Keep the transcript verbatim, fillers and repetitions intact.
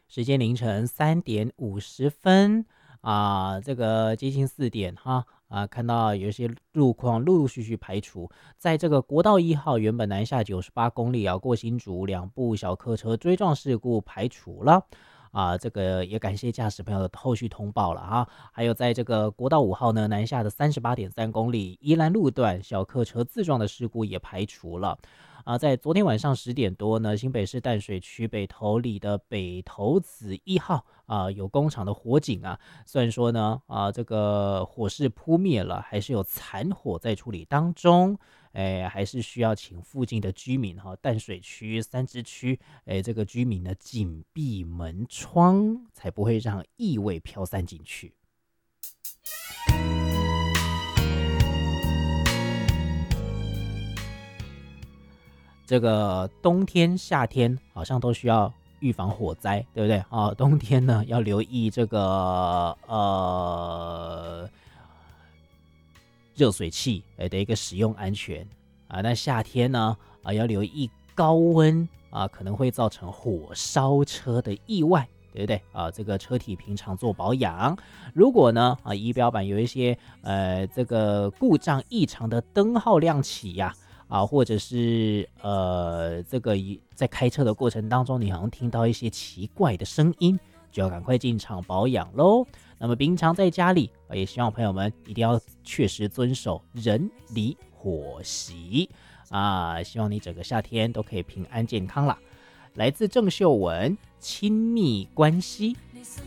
时间凌晨三点五十分啊，这个接近四点哈啊，看到有一些路况陆陆续续排除，在这个国道一号原本南下九十八公里啊，过新竹两部小客车追撞事故排除了。啊，这个也感谢驾驶朋友的后续通报了哈。还有在这个国道五号呢南下的三十八点三公里宜兰路段小客车自撞的事故也排除了。啊，在昨天晚上十点多呢，新北市淡水区北投里的北投子一号啊，有工厂的火警啊，虽然说呢啊，这个火势扑灭了，还是有残火在处理当中。哎，还是需要请附近的居民哈，淡水区、三芝区，哎，这个居民呢紧闭门窗，才不会让异味飘散进去。这个冬天、夏天好像都需要预防火灾，对不对啊？冬天呢要留意这个呃热水器的一个使用安全啊。那夏天呢啊要留意高温啊可能会造成火烧车的意外。对不对啊？这个车体平常做保养，如果呢啊仪表板有一些呃这个故障异常的灯号亮起呀、啊，啊或者是呃这个在开车的过程当中，你好像听到一些奇怪的声音，就要赶快进场保养喽。那么平常在家里，也希望朋友们一定要确实遵守人离火熄啊，希望你整个夏天都可以平安健康啦。来自郑秀文，亲密关系。